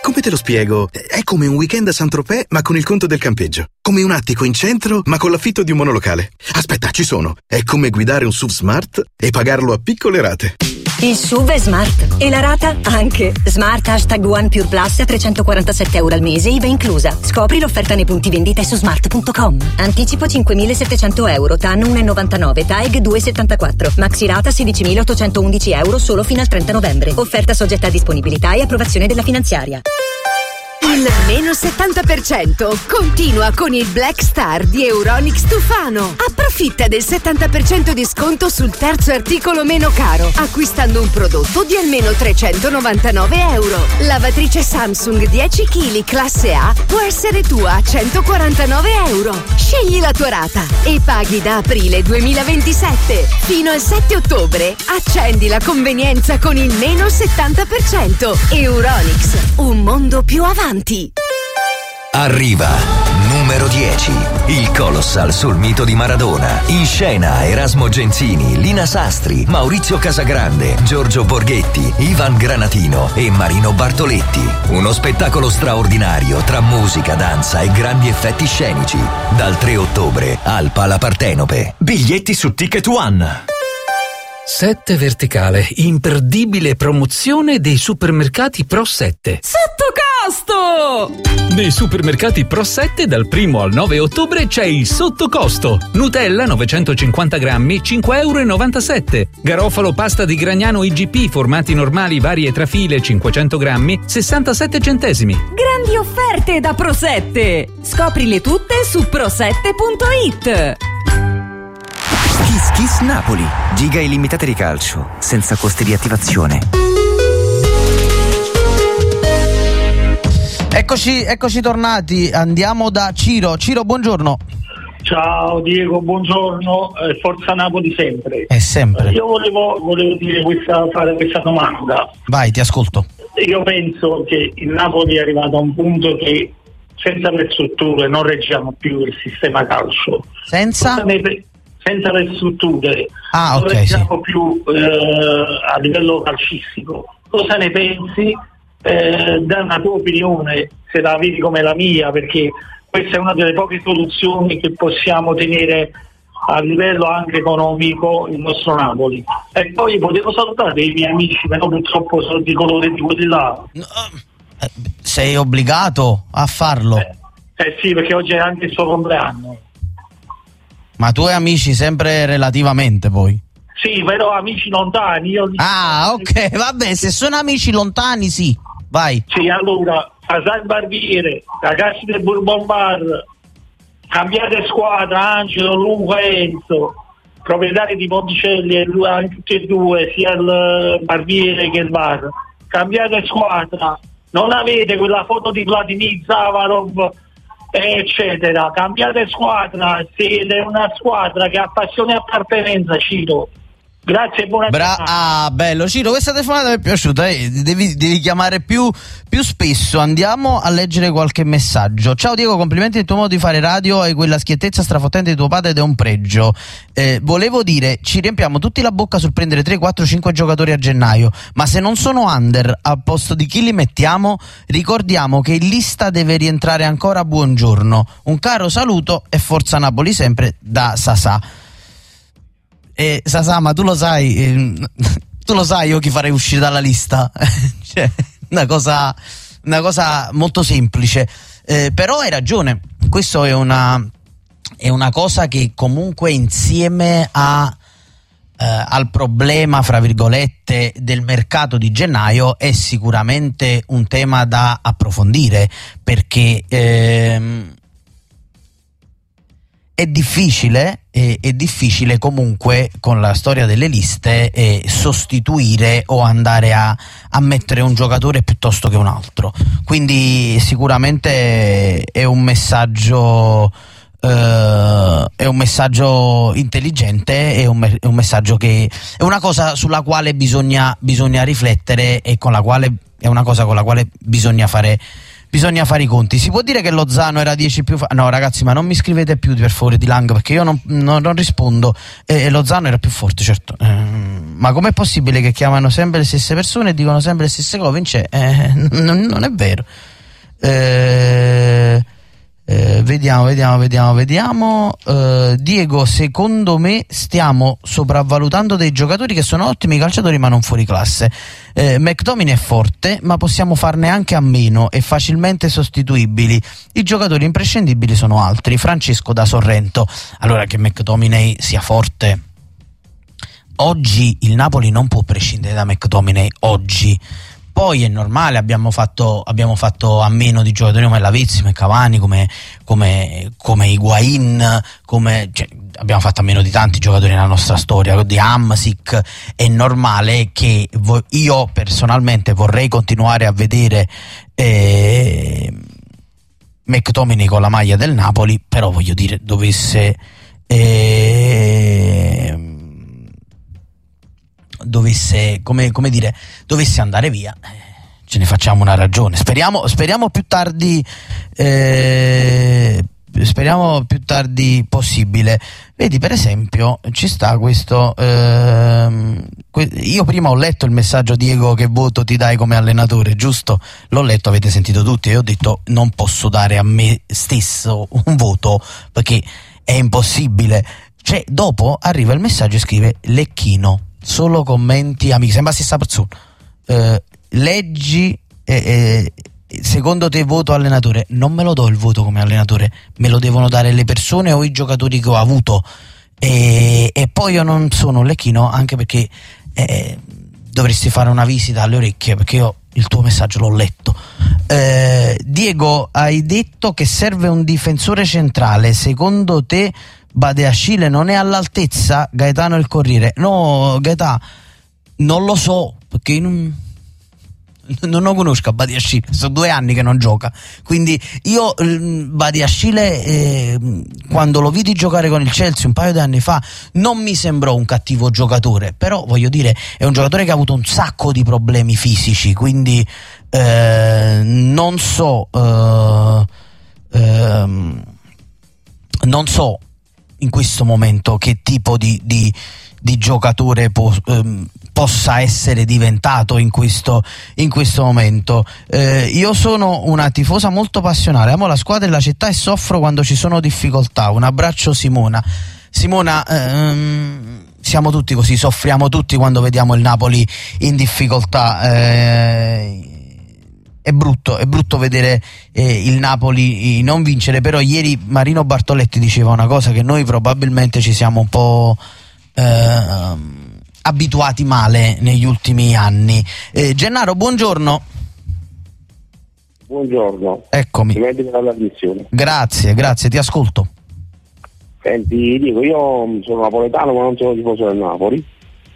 Come te lo spiego? È come un weekend a Saint-Tropez, ma con il conto del campeggio. Come un attico in centro, ma con l'affitto di un monolocale. Aspetta, ci sono. È come guidare un SUV smart e pagarlo a piccole rate. Il SUV è smart e la rata anche. Smart #One Pure Plus a €347 al mese, IVA inclusa. Scopri l'offerta nei punti vendita e su smart.com. Anticipo €5.700, TAN 1,99, TAEG 2,74. Maxi rata €16.811 solo fino al 30 novembre. Offerta soggetta a disponibilità e approvazione della finanziaria. Il meno 70% continua con il Black Star di Euronics Tufano. Approfitta del 70% di sconto sul terzo articolo meno caro, acquistando un prodotto di almeno €399. Lavatrice Samsung 10 kg classe A può essere tua a €149. Scegli la tua rata e paghi da aprile 2027. Fino al 7 ottobre accendi la convenienza con il meno 70%. Euronics, un mondo più avanti. Arriva numero 10, il Colossal sul mito di Maradona. In scena Erasmo Genzini, Lina Sastri, Maurizio Casagrande, Giorgio Borghetti, Ivan Granatino e Marino Bartoletti. Uno spettacolo straordinario tra musica, danza e grandi effetti scenici. Dal 3 ottobre al Pala Partenope. Biglietti su Ticket One. 7 Verticale, imperdibile promozione dei supermercati Pro 7. Sotto costo! Nei supermercati Pro 7 dal 1 al 9 ottobre c'è il sottocosto. Nutella 950 grammi, €5,97. Garofalo pasta di Gragnano IGP, formati normali vari e trafile 500 grammi, 67 centesimi. Grandi offerte da Pro 7! Scoprile tutte su pro7.it. Kiss Kiss Napoli, giga illimitate di calcio, senza costi di attivazione. Eccoci tornati, andiamo da Ciro. Ciro, buongiorno. Ciao Diego, buongiorno, Forza Napoli sempre. È sempre. Io volevo dire fare questa domanda. Vai, ti ascolto. Io penso che il Napoli è arrivato a un punto che senza le strutture non reggiamo più il sistema calcio. Senza le strutture non reggiamo più a livello calcistico. Cosa ne pensi? Da una tua opinione, se la vedi come la mia, perché questa è una delle poche soluzioni che possiamo tenere a livello anche economico il nostro Napoli. E poi volevo salutare i miei amici, però purtroppo sono di colore di quelli là. Sei obbligato a farlo? Sì, perché oggi è anche il suo compleanno. Ma tuoi amici sempre relativamente poi? Sì, però amici lontani. Ok, vabbè, se sono amici lontani sì, vai. Sì, allora, Casal Barbiere, ragazzi del Bourbon Bar, cambiate squadra, Angelo, Luca e Enzo, proprietari di Ponticelli e tutti e due, sia il Barbiere che il Bar. Cambiate squadra, non avete quella foto di Vladimir Zavarov, eccetera. Cambiate squadra, siete una squadra che ha passione e appartenenza, Ciro. Grazie e buona giornata. Bello Ciro, questa telefonata mi è piaciuta, devi chiamare più spesso. Andiamo a leggere qualche messaggio. Ciao Diego, complimenti del tuo modo di fare radio e quella schiettezza strafottente di tuo padre ed è un pregio. Volevo dire, ci riempiamo tutti la bocca sul prendere 3, 4, 5 giocatori a gennaio, ma se non sono under, al posto di chi li mettiamo? Ricordiamo che in lista deve rientrare ancora Buongiorno. Un caro saluto e Forza Napoli sempre da Sasà. Sasà, ma tu lo sai io chi farei uscire dalla lista? Cioè, una cosa molto semplice, però hai ragione, questo è una cosa che comunque insieme al problema, fra virgolette, del mercato di gennaio è sicuramente un tema da approfondire, perché è difficile comunque con la storia delle liste sostituire o andare a mettere un giocatore piuttosto che un altro, quindi sicuramente è un messaggio intelligente, è un messaggio che è una cosa sulla quale bisogna riflettere e è una cosa con la quale bisogna fare i conti. Si può dire che Lozano era 10 più no ragazzi, ma non mi scrivete più per favore di Lang, perché io non rispondo. Lozano era più forte, certo. ma com'è possibile che chiamano sempre le stesse persone e dicono sempre le stesse cose? Vince, non è vero. Vediamo. Diego, secondo me stiamo sopravvalutando dei giocatori che sono ottimi calciatori ma non fuori classe. McTominay è forte, ma possiamo farne anche a meno e facilmente sostituibili. I giocatori imprescindibili sono altri. Francesco da Sorrento. Allora, che McTominay sia forte, oggi il Napoli non può prescindere da McTominay oggi. Poi è normale, abbiamo fatto a meno di giocatori come Lavezzi, come Cavani, come Higuain, abbiamo fatto a meno di tanti giocatori nella nostra storia, di Hamsik. È normale che io personalmente vorrei continuare a vedere McTominay con la maglia del Napoli, però voglio dire, dovesse andare via, ce ne facciamo una ragione. Speriamo più tardi possibile. Vedi, per esempio, ci sta questo. Io prima ho letto il messaggio: Diego, che voto ti dai come allenatore? Giusto? L'ho letto, avete sentito tutti, e ho detto non posso dare a me stesso un voto perché è impossibile. Cioè, dopo arriva il messaggio e scrive Lecchino, solo commenti amici, sembra la stessa persona. Leggi, secondo te voto allenatore? Non me lo do il voto come allenatore, me lo devono dare le persone o i giocatori che ho avuto, e poi io non sono Lecchino, anche perché dovresti fare una visita alle orecchie, perché io il tuo messaggio l'ho letto. Diego, hai detto che serve un difensore centrale, secondo te Badiashile non è all'altezza? Gaetano il Corriere. No, Gaetà, non lo so, perché non lo conosco a Badiashile, sono 2 anni che non gioca, quindi io Badiashile quando lo vidi giocare con il Chelsea un paio di anni fa non mi sembrò un cattivo giocatore, però voglio dire è un giocatore che ha avuto un sacco di problemi fisici, quindi non so in questo momento che tipo di giocatore possa essere diventato in questo momento. Io sono una tifosa molto passionale, amo la squadra e la città e soffro quando ci sono difficoltà. Un abbraccio, Simona. Siamo tutti così, soffriamo tutti quando vediamo il Napoli in difficoltà. È brutto vedere il Napoli non vincere, però ieri Marino Bartoletti diceva una cosa che noi probabilmente ci siamo un po' abituati male negli ultimi anni. Gennaro, buongiorno. Buongiorno. Eccomi. Grazie, ti ascolto. Senti, dico, io sono napoletano ma non sono tifoso del Napoli.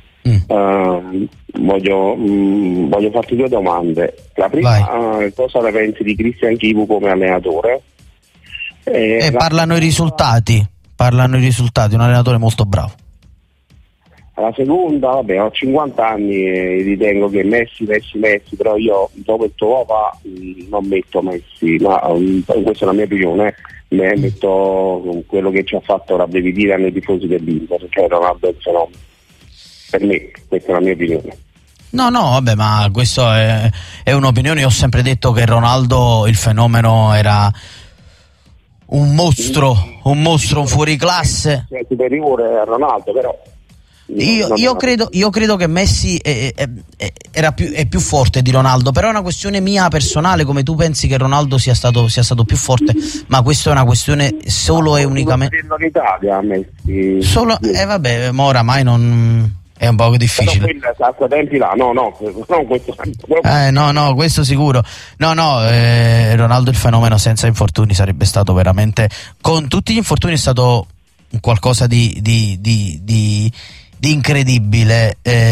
Voglio farti 2 domande. La prima, cosa ne pensi di Cristian Chivu come allenatore? Parlano i risultati, un allenatore molto bravo. La seconda, vabbè, ho 50 anni e ritengo che Messi, però io dopo il tuo papà non metto Messi, ma questa è la mia opinione, metto quello che ci ha fatto rabbrividire nei tifosi dell'Inter, cioè Ronaldo è il fenomeno. Per me, questa è la mia opinione. No, vabbè, ma questo è un'opinione. Io ho sempre detto che Ronaldo, il fenomeno, era un mostro, un fuoriclasse. È superiore a Ronaldo, però. Io credo che Messi è più forte di Ronaldo, però è una questione mia personale, come tu pensi che Ronaldo sia stato più forte, ma questa è una questione solo e unicamente in Italia, Messi. Vabbè, ma oramai non è un po' difficile. A quei tempi là, no, questo. No, questo sicuro. Ronaldo il fenomeno senza infortuni sarebbe stato veramente, con tutti gli infortuni è stato qualcosa di incredibile,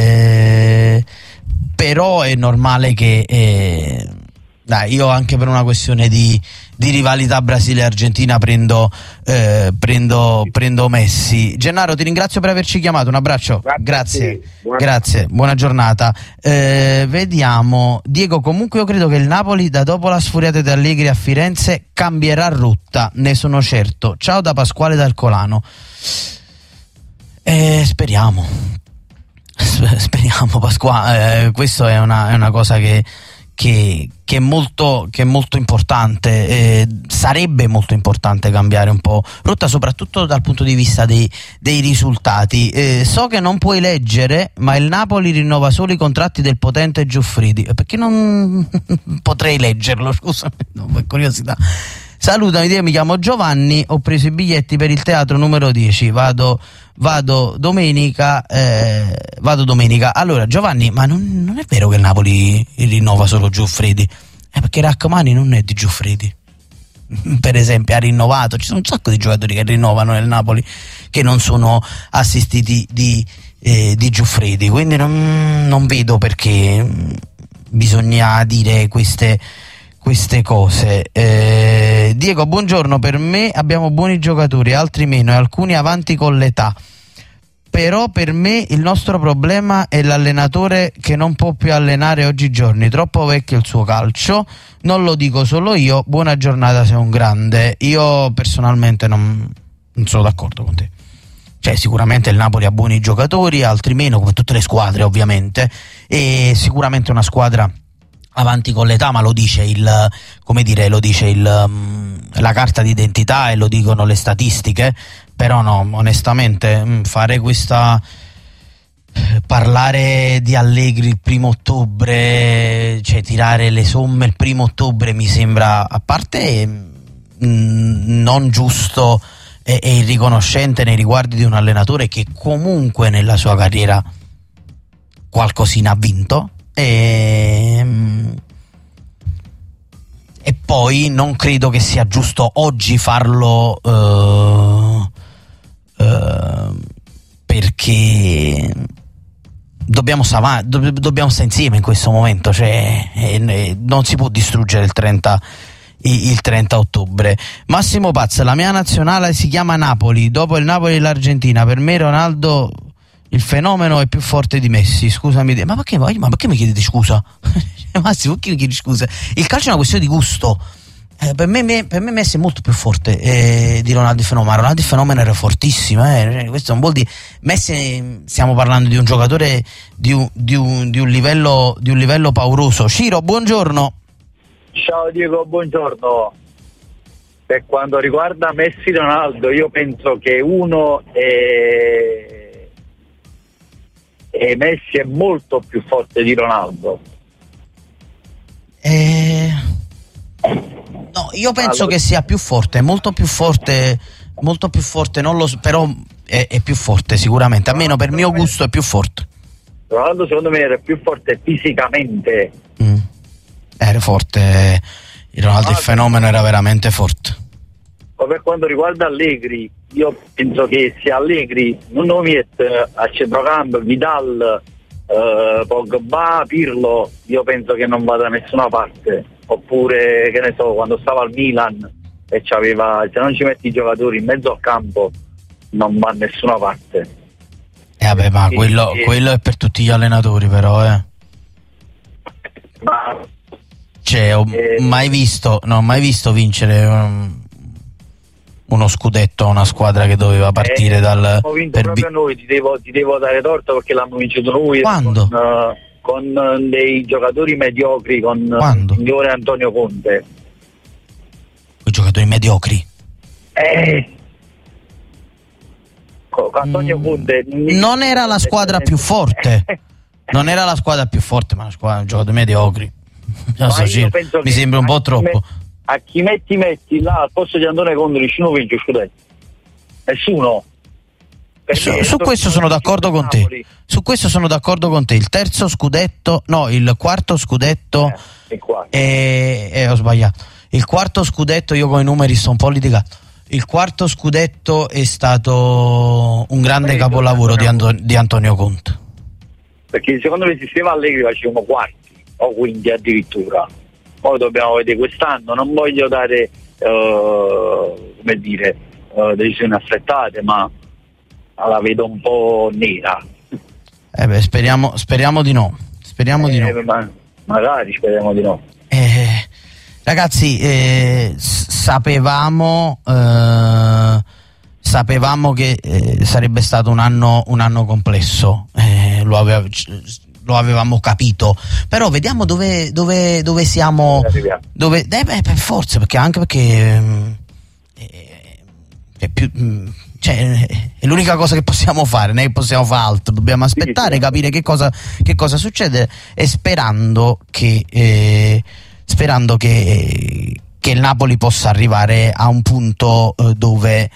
però è normale che io anche per una questione di rivalità Brasile-Argentina prendo Messi. Gennaro, ti ringrazio per averci chiamato, un abbraccio. Grazie, buona giornata. Vediamo, Diego, comunque io credo che il Napoli da dopo la sfuriata di Allegri a Firenze cambierà rotta, ne sono certo. Ciao da Pasquale dal Colano. Speriamo. Speriamo, Pasquale. Questo è una cosa che è molto importante. Sarebbe molto importante cambiare un po' rotta, soprattutto dal punto di vista dei risultati. So che non puoi leggere, ma il Napoli rinnova solo i contratti del potente Giuffridi. Perché non potrei leggerlo? Scusami, no, per curiosità. Salutami, mi chiamo Giovanni, ho preso i biglietti per il teatro numero 10, vado domenica. Allora, Giovanni, ma non è vero che il Napoli rinnova solo Giuffridi? Perché Rachmani non è di Giuffridi. Per esempio, ha rinnovato. Ci sono un sacco di giocatori che rinnovano nel Napoli che non sono assistiti di Giuffridi, quindi non vedo perché bisogna dire queste cose. Diego, buongiorno. Per me abbiamo buoni giocatori, altri meno, e alcuni avanti con l'età. Però per me il nostro problema è l'allenatore che non può più allenare oggigiorni, troppo vecchio il suo calcio. Non lo dico solo io. Buona giornata, sei un grande. Io personalmente non sono d'accordo con te. Cioè, sicuramente il Napoli ha buoni giocatori, altri meno, come tutte le squadre ovviamente, e sicuramente una squadra avanti con l'età, ma lo dice la carta d'identità e lo dicono le statistiche. Però no, onestamente parlare di Allegri il 1° ottobre, cioè tirare le somme il 1° ottobre, mi sembra, a parte non giusto e irriconoscente nei riguardi di un allenatore che comunque nella sua carriera qualcosina ha vinto. E poi non credo che sia giusto oggi farlo, perché dobbiamo stare insieme in questo momento, cioè non si può distruggere il 30 ottobre. Massimo Pazza, la mia nazionale si chiama Napoli, dopo il Napoli e l'Argentina. Per me Ronaldo il fenomeno è più forte di Messi. Scusami, ma perché mi chiedete scusa? Massimo, perché mi chiedi scusa? Il calcio è una questione di gusto. Per me Messi è molto più forte di Ronaldo il fenomeno, ma Ronaldo il fenomeno era fortissimo. Questo non vuol dire. Messi, stiamo parlando di un giocatore di un livello pauroso. Ciro, buongiorno. Ciao Diego, buongiorno. Per quanto riguarda Messi e Ronaldo, io penso che Messi è molto più forte di Ronaldo. No, io penso che sia più forte, molto più forte, non lo so, però è più forte sicuramente, almeno per mio gusto è più forte. Ronaldo secondo me era più forte fisicamente. Era forte, il Ronaldo il fenomeno era veramente forte. Ma per quanto riguarda Allegri, io penso che se Allegri non lo mette a centrocampo, Vidal, Pogba, Pirlo, io penso che non vada da nessuna parte. Oppure, che ne so, quando stava al Milan e c'aveva, se non ci metti i giocatori in mezzo al campo non va da nessuna parte. Vabbè, ma quello è per tutti gli allenatori, però Ma cioè, ho mai visto vincere uno scudetto a una squadra che doveva partire dal. Abbiamo vinto proprio noi, ti devo dare torto perché l'hanno vincito noi. Quando? Con dei giocatori mediocri, con il signore Antonio Conte. I giocatori mediocri? Con Antonio Conte non era la squadra più forte. Non era la squadra più forte, ma una squadra di giocatori mediocri. Mi sembra un po' troppo. A chi metti là al posto di Antonio Conte nessuno vince scudetto. Nessuno. Su questo sono d'accordo con te. Su questo sono d'accordo con te. Il quarto scudetto ho sbagliato. Il quarto scudetto, io con i numeri sto un po' litigato. Il quarto scudetto è stato un grande capolavoro di Antonio Conte. Perché secondo me il sistema Allegri facevamo quarti o quinti addirittura. Poi dobbiamo vedere quest'anno, non voglio dare decisioni affrettate, ma la vedo un po' nera. Speriamo di no. Magari speriamo di no. Ragazzi, sapevamo che sarebbe stato un anno complesso. lo avevamo capito, però vediamo dove siamo, per forza, perché è più, cioè, è l'unica cosa che possiamo fare, non è che possiamo fare altro, dobbiamo aspettare, capire che cosa succede, e sperando che il Napoli possa arrivare a un punto dove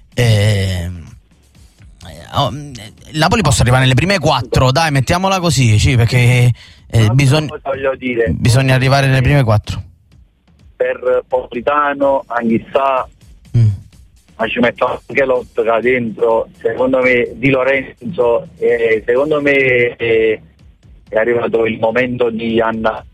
il Napoli possa arrivare nelle prime 4, dai, mettiamola così, sì, perché bisogna arrivare nelle prime 4. Per Politano, Anghissà, ma ci metto anche Lotta dentro, secondo me Di Lorenzo, secondo me è arrivato il momento di andare.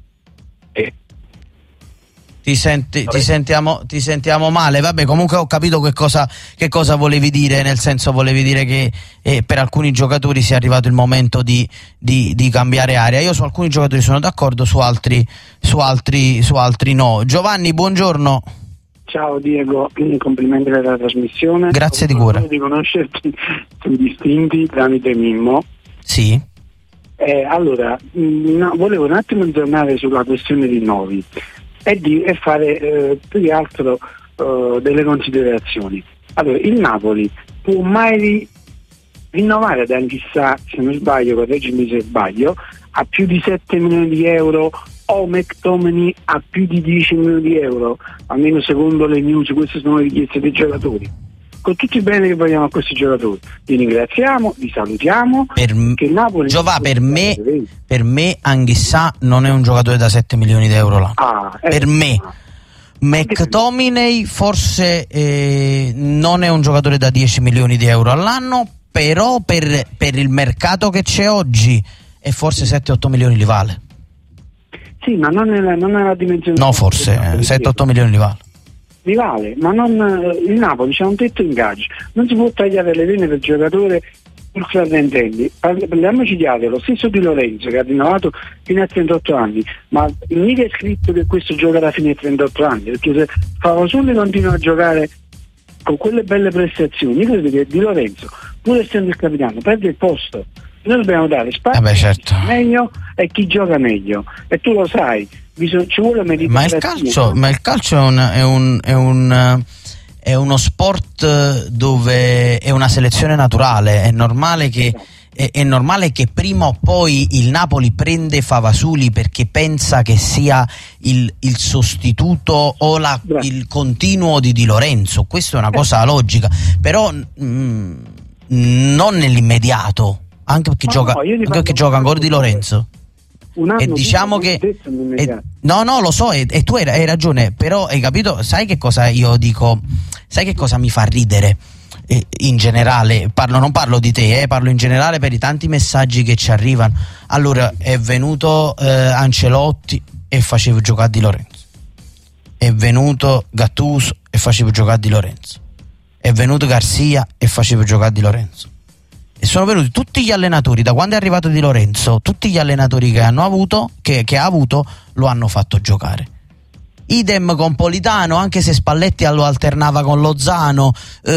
Ti sentiamo male, vabbè, comunque ho capito che cosa volevi dire, nel senso volevi dire che per alcuni giocatori sia arrivato il momento di cambiare area. Io su alcuni giocatori sono d'accordo, su altri no. Giovanni, buongiorno. Ciao Diego, complimenti per la trasmissione. Grazie di cuore. Di conoscerti su Distinti tramite Mimmo. Sì. Allora, volevo un attimo tornare sulla questione di Novi e fare più che altro delle considerazioni. Allora, il Napoli può mai rinnovare ad Anghissà, se non sbaglio, correggimi se sbaglio, a più di 7 milioni di euro, o McTominay a più di 10 milioni di euro, almeno secondo le news. Queste sono le richieste dei giocatori, con tutti i beni che vogliamo a questi giocatori. Li ringraziamo, li salutiamo. Che Napoli per me Anghissà non è un giocatore da 7 milioni di euro l'anno. Per me McTominay forse non è un giocatore da 10 milioni di euro all'anno, però per il mercato che c'è oggi e forse 7-8 milioni li vale. Sì, ma non è la dimensione. No, forse 7-8 milioni li vale, ma non il Napoli c'ha un tetto ingaggi, non si può tagliare le vene del giocatore ultra ventenni. Parliamoci di altro, lo stesso Di Lorenzo che ha rinnovato fino a 38 anni, ma mica è scritto che questo giocherà fino ai 38 anni, perché se Favasoli continua a giocare con quelle belle prestazioni, io credo che Di Lorenzo, pur essendo il capitano, perde il posto. Noi dobbiamo dare spazio certo. meglio e chi gioca meglio, e tu lo sai, ci vuole meditazione. Ma il calcio è uno sport dove è una selezione naturale, è normale che prima o poi il Napoli prende Favasoli perché pensa che sia il sostituto o il continuo di Di Lorenzo. Questa è una cosa logica, però non nell'immediato, anche perché gioca ancora Di Lorenzo. E diciamo che no, lo so, e tu hai ragione, però hai capito, sai che cosa io dico, sai che cosa mi fa ridere in generale, non parlo di te, parlo in generale per i tanti messaggi che ci arrivano. Allora, è venuto Ancelotti e facevo giocare Di Lorenzo, è venuto Gattuso e facevo giocare Di Lorenzo, è venuto Garcia e facevo giocare Di Lorenzo. E sono venuti tutti gli allenatori, da quando è arrivato Di Lorenzo, tutti gli allenatori che hanno avuto, che ha avuto, lo hanno fatto giocare. Idem con Politano, anche se Spalletti lo alternava con Lozano.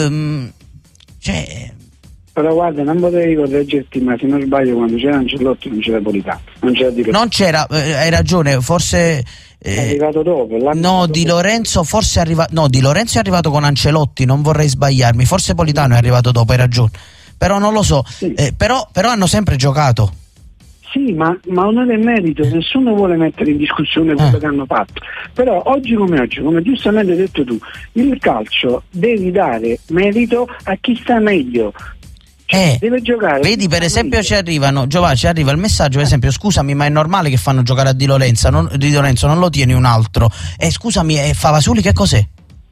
Però guarda, non potevi correggerti, ma se non sbaglio quando c'era Ancelotti non c'era Politano, non c'era Di Lorenzo. Non c'era, hai ragione, forse è arrivato dopo. Di Lorenzo forse Di Lorenzo è arrivato con Ancelotti, non vorrei sbagliarmi, forse Politano è arrivato dopo, hai ragione. Però non lo so, sì. Però hanno sempre giocato. Sì, ma onore e merito, nessuno vuole mettere in discussione quello che hanno fatto. Però oggi, come giustamente hai detto tu, il calcio devi dare merito a chi sta meglio. Deve giocare. Vedi, per esempio ci arriva il messaggio, per esempio, scusami, ma è normale che fanno giocare a Di Lorenzo, non lo tieni un altro. Scusami, Favasoli che cos'è?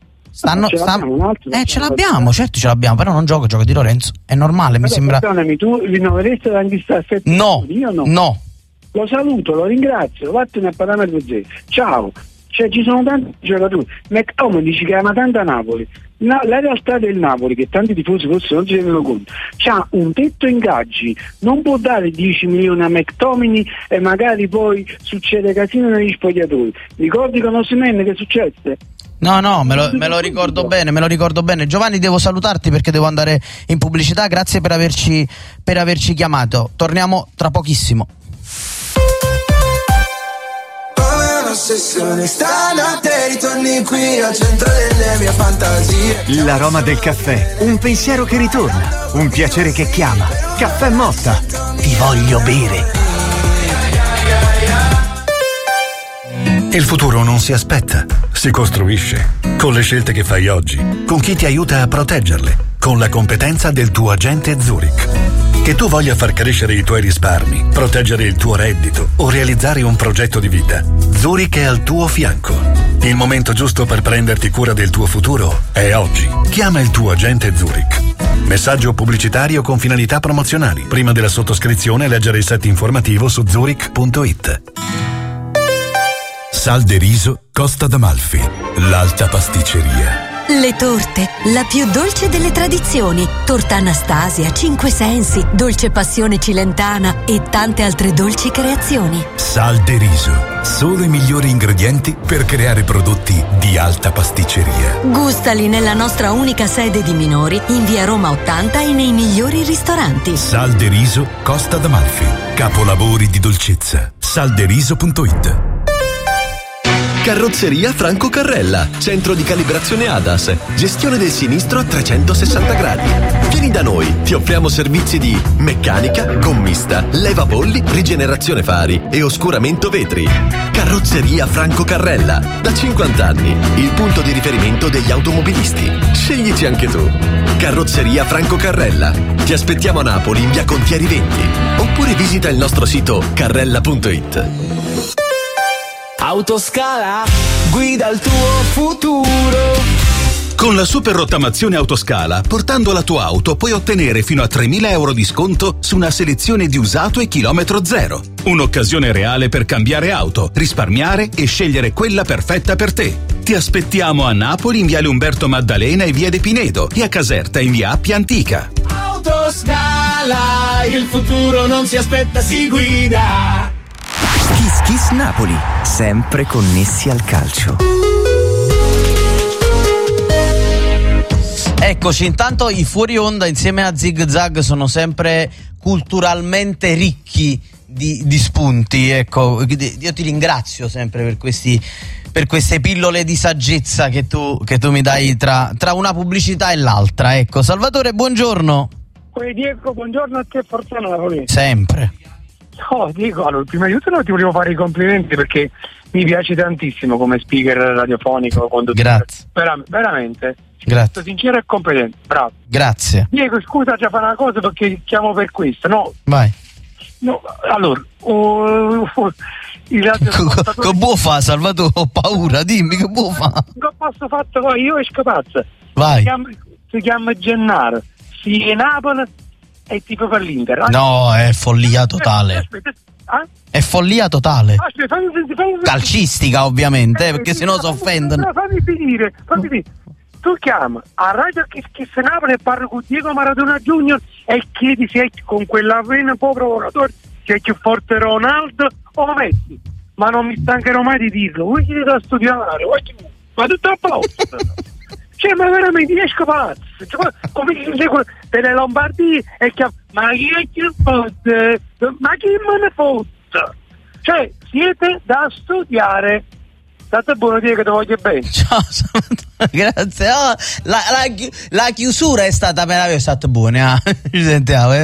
Ce l'abbiamo, certo ce l'abbiamo, però non gioca Di Lorenzo, è normale, mi sembra. Perdonami, tu rinnoveresti Anghissà a 7 milioni? Io no. Lo saluto, lo ringrazio, vattene a parametro zero. Ciao. Cioè, ci sono tanti giocatori. McTominay dice che ama tanto a Napoli. La realtà del Napoli, che tanti tifosi forse non si rendono conto, c'ha un tetto ingaggi, non può dare 10 milioni a McTominay e magari poi succede casino negli spogliatori. Ricordi con Osimhen che successe? No, me lo ricordo bene. Giovanni, devo salutarti perché devo andare in pubblicità. Grazie per averci chiamato. Torniamo tra pochissimo. Stanotte ritorni qui al centro delle mie fantasie. L'aroma del caffè, un pensiero che ritorna, un piacere che chiama. Caffè Motta. Ti voglio bere. Il futuro non si aspetta, si costruisce. Con le scelte che fai oggi, con chi ti aiuta a proteggerle, con la competenza del tuo agente Zurich. Che tu voglia far crescere i tuoi risparmi, proteggere il tuo reddito o realizzare un progetto di vita, Zurich è al tuo fianco. Il momento giusto per prenderti cura del tuo futuro è oggi. Chiama il tuo agente Zurich. Messaggio pubblicitario con finalità promozionali. Prima della sottoscrizione leggere il set informativo su zurich.it. Sal de Riso Costa d'Amalfi, l'alta pasticceria. Le torte, la più dolce delle tradizioni. Torta Anastasia, Cinque Sensi, Dolce Passione Cilentana e tante altre dolci creazioni. Sal de Riso, solo i migliori ingredienti per creare prodotti di alta pasticceria. Gustali nella nostra unica sede di Minori, in via Roma 80 e nei migliori ristoranti. Sal de Riso Costa d'Amalfi, capolavori di dolcezza. Salderiso.it. Carrozzeria Franco Carrella, centro di calibrazione ADAS, gestione del sinistro a 360 gradi. Vieni da noi, ti offriamo servizi di meccanica, gommista, levabolli, rigenerazione fari e oscuramento vetri. Carrozzeria Franco Carrella, da 50 anni, il punto di riferimento degli automobilisti. Sceglici anche tu. Carrozzeria Franco Carrella. Ti aspettiamo a Napoli in via Contieri 20 oppure visita il nostro sito carrella.it. Autoscala, guida il tuo futuro. Con la super rottamazione Autoscala, portando la tua auto puoi ottenere fino a 3.000 euro di sconto su una selezione di usato e chilometro zero. Un'occasione reale per cambiare auto, risparmiare e scegliere quella perfetta per te. Ti aspettiamo a Napoli in viale Umberto Maddalena e via De Pinedo e a Caserta in via Appia Antica. Autoscala, il futuro non si aspetta, si guida. Kiss Kiss Napoli, sempre connessi al calcio. Eccoci, intanto i fuori onda insieme a Zig Zag sono sempre culturalmente ricchi di spunti. Ecco, io ti ringrazio sempre per queste pillole di saggezza che tu mi dai tra una pubblicità e l'altra. Ecco, Salvatore, buongiorno. Diego, buongiorno a te, Forza Napoli. Sempre. No, Diego, allora, prima di tutto ti volevo fare i complimenti perché mi piace tantissimo come speaker radiofonico. Grazie. Veramente. Grazie. Sincero e competente, bravo. Grazie. Diego, scusa, già fare una cosa perché chiamo per questo, no? Vai. No, allora, che può fare, Salvatore? Ho paura, dimmi che può fare. Che posso fatto poi, io esco pazzo. Vai. Si chiama Gennaro, si è Napoli e tipo per l'Inter. No, è follia totale. Aspetta. È follia totale. Aspetta, fammi calcistica, ovviamente, perché sennò si offendono. Fammi finire. Tu chiami a Radio Kiss Napoli e parli con Diego Maradona Junior e chiedi se è con quella vena povero lavoratore se è più forte Ronaldo o Messi. Ma non mi stancherò mai di dirlo. Vuoi che da studiare? Ma tutto a posto. Cioè, ma veramente esco pazzo. Come si dice delle Lombardie e chiama, ma chi è che fotte? Ma chi me ne fotte? Cioè, siete da studiare. State buono, dire che ti voglio bene. Ciao, grazie. Oh, la chiusura è stata meravigliosa, è stata buona. Ci sentiamo.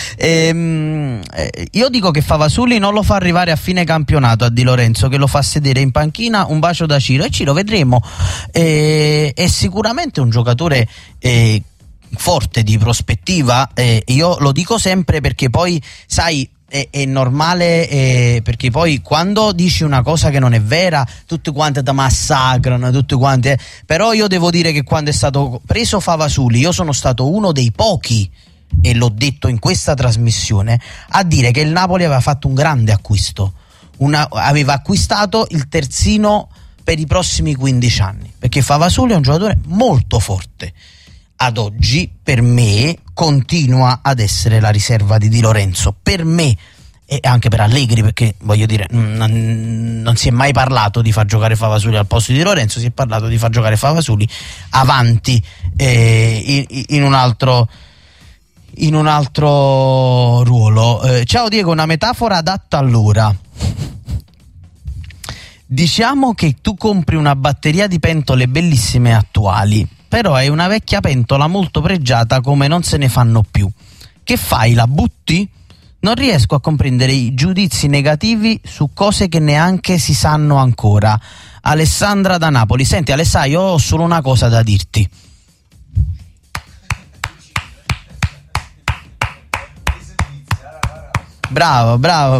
Io dico che Favasuli non lo fa arrivare a fine campionato a Di Lorenzo, che lo fa sedere in panchina. Un bacio da Ciro, e Ciro vedremo. È sicuramente un giocatore forte, di prospettiva. Io lo dico sempre perché poi, sai, è normale, perché poi quando dici una cosa che non è vera tutti quanti ti massacrano, tutti quanti, però io devo dire che quando è stato preso Favasuli io sono stato uno dei pochi, e l'ho detto in questa trasmissione, a dire che il Napoli aveva fatto un grande acquisto, aveva acquistato il terzino per i prossimi 15 anni, perché Favasuli è un giocatore molto forte. Ad oggi, per me, continua ad essere la riserva di Di Lorenzo. Per me, e anche per Allegri, perché voglio dire non si è mai parlato di far giocare Favasuli al posto di Lorenzo, si è parlato di far giocare Favasuli avanti in un altro ruolo. Ciao Diego, una metafora adatta all'ora. Diciamo che tu compri una batteria di pentole bellissime e attuali, però è una vecchia pentola molto pregiata come non se ne fanno più. Che fai, la butti? Non riesco a comprendere i giudizi negativi su cose che neanche si sanno ancora. Alessandra da Napoli. Senti Alessà, io ho solo una cosa da dirti. Brava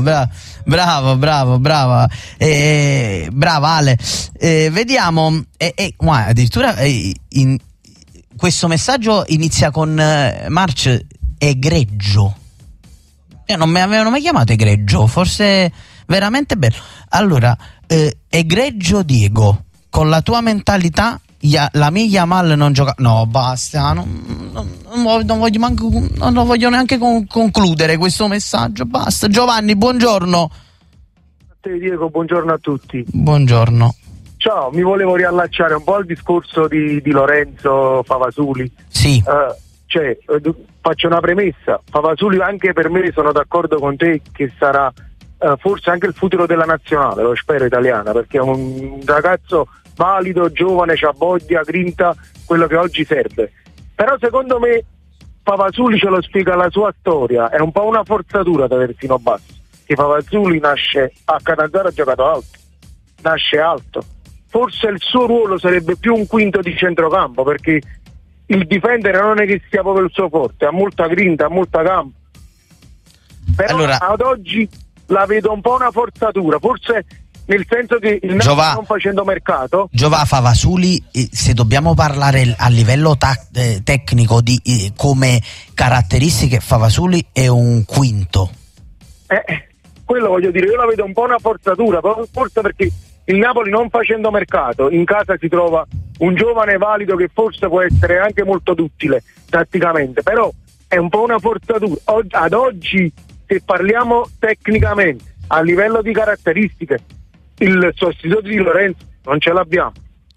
Ale. Vediamo, addirittura questo messaggio inizia con March egregio. Non mi avevano mai chiamato egregio, forse veramente bello. Allora, egregio Diego, con la tua mentalità la mia Yamal non gioca. No, basta, non voglio neanche concludere questo messaggio, basta. Giovanni, buongiorno. A te Diego, buongiorno a tutti. Buongiorno. Ciao, mi volevo riallacciare un po' al discorso di Lorenzo Favasuli. Sì. Faccio una premessa. Favasuli, anche per me, sono d'accordo con te che sarà forse anche il futuro della nazionale, lo spero, italiana, perché è un ragazzo valido, giovane, c'ha voglia, grinta, quello che oggi serve. Però secondo me Favasuli ce lo spiega la sua storia, è un po' una forzatura da terzino basso, che Favasuli nasce a Catanzaro, ha giocato alto, nasce alto. Forse il suo ruolo sarebbe più un quinto di centrocampo, perché il difendere non è che sia proprio il suo forte, ha molta grinta, ha molta gamba. Però ad oggi la vedo un po' una forzatura, forse nel senso che il Napoli non facendo mercato. Giova Favasuli, se dobbiamo parlare a livello tecnico di come caratteristiche, Favasuli è un quinto. Quello voglio dire, io la vedo un po' una forzatura, forse perché il Napoli non facendo mercato, in casa si trova un giovane valido che forse può essere anche molto duttile tatticamente, però è un po' una forzatura. Ad oggi, se parliamo tecnicamente, a livello di caratteristiche, il sostituto di Lorenzo non ce l'abbiamo.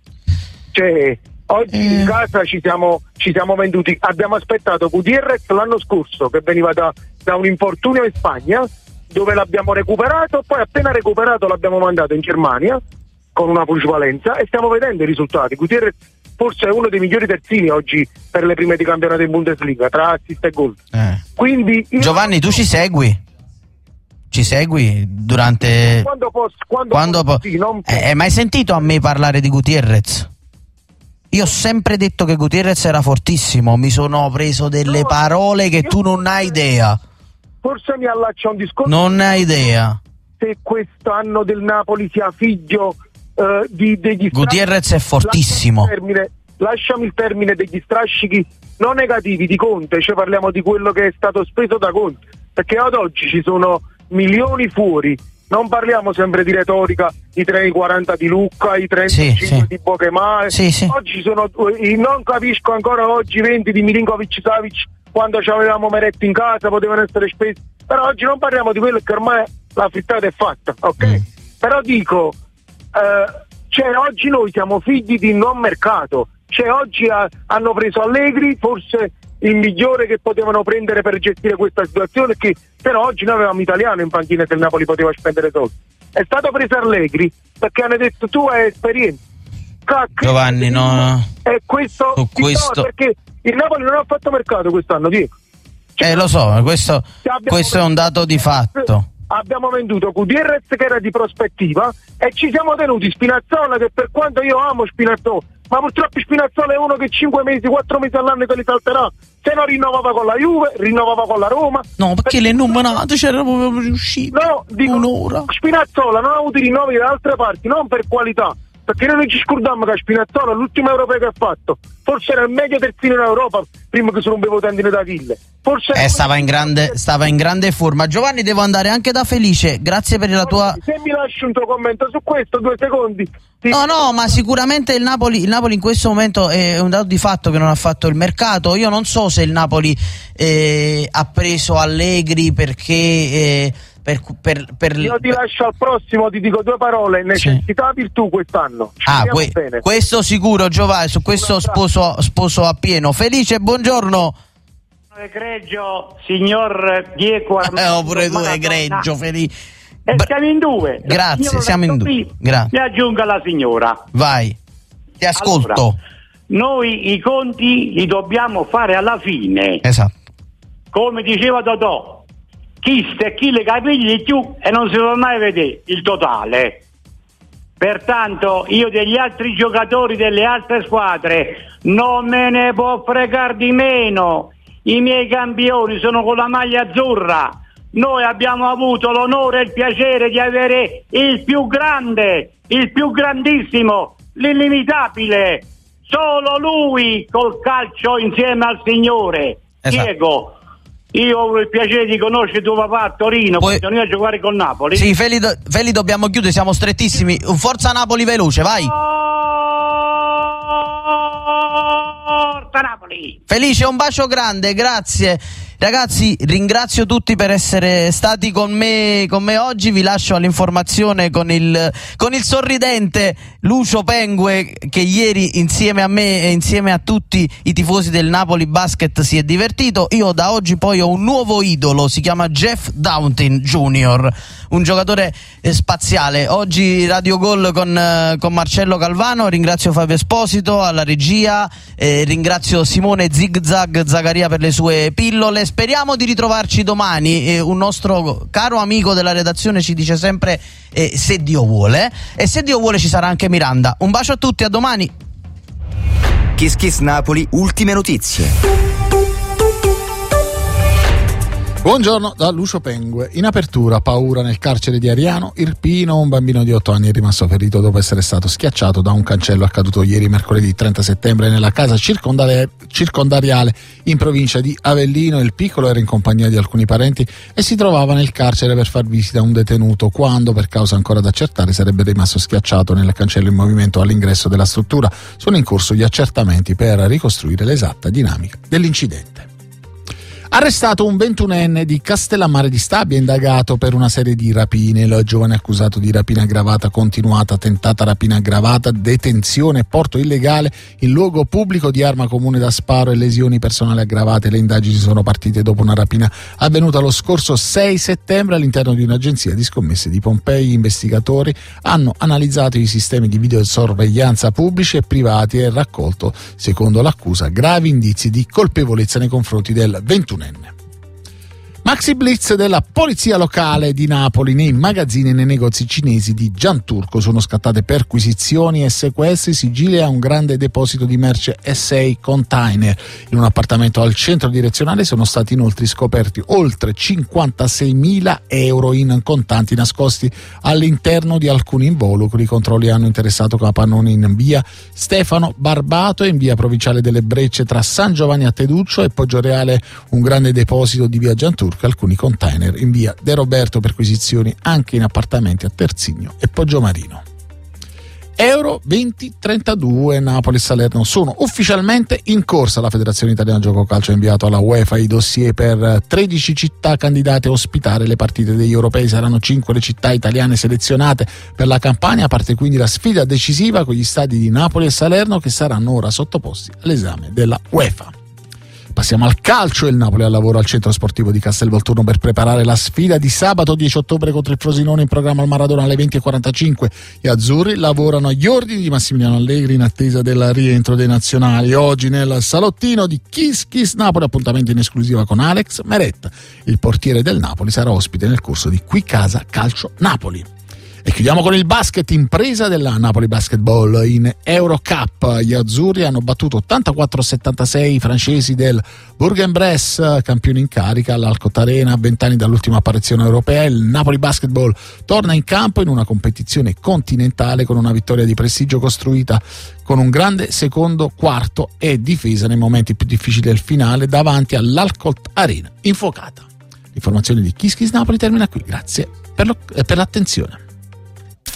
Oggi in casa ci siamo venduti, abbiamo aspettato Gutierrez l'anno scorso che veniva da un infortunio in Spagna, dove l'abbiamo recuperato, poi appena recuperato l'abbiamo mandato in Germania con una plusvalenza e stiamo vedendo i risultati. Gutierrez forse è uno dei migliori terzini oggi per le prime di campionato in Bundesliga, tra assist e gol. Quindi Giovanni, tu ci segui? Ci segui durante quando posso, hai mai sentito a me parlare di Gutierrez? Io ho sempre detto che Gutierrez era fortissimo, mi sono preso delle parole che tu non hai idea. Forse mi allaccio a un discorso. Non hai idea. Se quest'anno del Napoli sia figlio degli Gutierrez è fortissimo. Lasciami il termine degli strascichi non negativi di Conte, cioè parliamo di quello che è stato speso da Conte, perché ad oggi ci sono milioni fuori, non parliamo sempre di retorica, i 3,40 di Lucca, i 35 di Bokemà. Oggi sono, non capisco ancora oggi 20 di Milinkovic-Savic, quando avevamo Meretti in casa potevano essere spesi, però oggi non parliamo di quello, che ormai la frittata è fatta, ok? Però dico, oggi noi siamo figli di non mercato, oggi hanno preso Allegri, forse il migliore che potevano prendere per gestire questa situazione, che però oggi noi avevamo Italiano in panchina se il Napoli poteva spendere soldi. È stato preso Allegri perché hanno detto tu hai esperienza. Giovanni, no. E questo, perché il Napoli non ha fatto mercato quest'anno, Diego. Lo so, questo è un dato di fatto. Abbiamo venduto Gutierrez che era di prospettiva e ci siamo tenuti Spinazzola, che per quanto io amo Spinazzola, ma purtroppo Spinazzola è uno che 5 mesi, 4 mesi all'anno te li salterà. Se non rinnovava con la Juve, rinnovava con la Roma. No, perché le nominate c'era proprio riuscito. No, dico, un'ora. Spinazzola non ha avuto i rinnovi da altre parti, non per qualità, perché noi non ci scordiamo che Spinazzola l'ultimo europeo che ha fatto forse era il meglio terzino in Europa prima che sono un bevotendine d'Achille. Forse stava in grande forma. Giovanni, devo andare anche da Felice, grazie per la tua. Se mi lasci un tuo commento su questo, 2 secondi. No, ma sicuramente il Napoli in questo momento è un dato di fatto che non ha fatto il mercato. Io non so se il Napoli ha preso Allegri perché Io ti lascio al prossimo, ti dico due parole: necessità, virtù quest'anno. Questo sicuro, Giovanni, su questo sposo appieno. Felice, buongiorno. Egregio signor Diego pure tu egregio, Felice. Siamo in due. Grazie, siamo in due. Mi aggiunga la signora. Vai, ti ascolto. Allora, noi i conti li dobbiamo fare alla fine. Esatto. Come diceva Totò, chi le capigli di più e non si può mai vedere il totale. Pertanto io degli altri giocatori delle altre squadre non me ne può fregare di meno. I miei campioni sono con la maglia azzurra. Noi abbiamo avuto l'onore e il piacere di avere il più grande, il più grandissimo, l'illimitabile, solo lui col calcio insieme al Signore. Esatto. Diego, io ho il piacere di conoscere tuo papà a Torino, poi a giocare con Napoli. Sì, Feli, dobbiamo chiudere, siamo strettissimi. Forza Napoli veloce, vai. Forza Napoli. Felice, un bacio grande, grazie. Ragazzi, ringrazio tutti per essere stati con me oggi. Vi lascio all'informazione con il sorridente Lucio Pengue, che ieri insieme a me e insieme a tutti i tifosi del Napoli Basket si è divertito. Io da oggi poi ho un nuovo idolo, si chiama Jeff Downton Jr., un giocatore spaziale. Oggi Radio Gol con Marcello Calvano. Ringrazio Fabio Esposito alla regia, ringrazio Simone Zigzag Zagaria per le sue pillole. Speriamo di ritrovarci domani. Un nostro caro amico della redazione ci dice sempre se Dio vuole, e se Dio vuole ci sarà anche Miranda. Un bacio a tutti, a domani. Kiss Kiss Napoli, ultime notizie. Buongiorno da Lucio Pengue. In apertura, paura nel carcere di Ariano Irpino. Un bambino di 8 anni è rimasto ferito dopo essere stato schiacciato da un cancello accaduto ieri mercoledì 30 settembre nella casa circondariale in provincia di Avellino. Il piccolo era in compagnia di alcuni parenti e si trovava nel carcere per far visita a un detenuto quando, per causa ancora da accertare, sarebbe rimasto schiacciato nel cancello in movimento all'ingresso della struttura. Sono in corso gli accertamenti per ricostruire l'esatta dinamica dell'incidente. Arrestato un 21enne di Castellammare di Stabia, indagato per una serie di rapine. Il giovane accusato di rapina aggravata continuata, tentata rapina aggravata, detenzione e porto illegale in luogo pubblico di arma comune da sparo e lesioni personali aggravate. Le indagini sono partite dopo una rapina avvenuta lo scorso 6 settembre all'interno di un'agenzia di scommesse di Pompei. Gli investigatori hanno analizzato i sistemi di videosorveglianza pubblici e privati e raccolto, secondo l'accusa, gravi indizi di colpevolezza nei confronti del 21enne. Maxi blitz della polizia locale di Napoli. Nei magazzini e nei negozi cinesi di Gianturco sono scattate perquisizioni e sequestri, sigilli a un grande deposito di merce SA Container. In un appartamento al centro direzionale sono stati inoltre scoperti oltre 56.000 euro in contanti nascosti all'interno di alcuni involucri. I controlli hanno interessato capannoni in via Stefano Barbato e in via Provinciale delle Brecce tra San Giovanni a Teduccio e Poggioreale, un grande deposito di via Gianturco, alcuni container in via De Roberto, perquisizioni anche in appartamenti a Terzigno e Poggiomarino. Euro 2032, Napoli e Salerno sono ufficialmente in corsa. La Federazione Italiana Gioco Calcio ha inviato alla UEFA i dossier per 13 città candidate a ospitare le partite degli europei. Saranno 5 le città italiane selezionate per la campagna, a parte quindi la sfida decisiva con gli stadi di Napoli e Salerno, che saranno ora sottoposti all'esame della UEFA. Passiamo al calcio. Il Napoli al lavoro al centro sportivo di Castelvolturno per preparare la sfida di sabato 10 ottobre contro il Frosinone, in programma al Maradona alle 20:45. Gli azzurri lavorano agli ordini di Massimiliano Allegri in attesa del rientro dei nazionali. Oggi nel salottino di Kiss Kiss Napoli, appuntamento in esclusiva con Alex Meretta. Il portiere del Napoli sarà ospite nel corso di Qui Casa Calcio Napoli. E chiudiamo con il basket, impresa della Napoli Basketball in Eurocup. Gli azzurri hanno battuto 84-76 i francesi del Bourg-en-Bresse, campioni in carica all'Alcott Arena a 20 anni dall'ultima apparizione europea. Il Napoli Basketball torna in campo in una competizione continentale con una vittoria di prestigio costruita con un grande secondo quarto e difesa nei momenti più difficili del finale davanti all'Alcott Arena infuocata. L'informazione di Kiss Kiss Napoli termina qui. Grazie per l'attenzione.